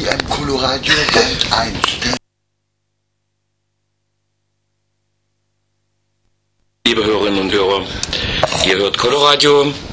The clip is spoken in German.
CM Coloradio Band 1. Liebe Hörerinnen und Hörer, ihr hört Coloradio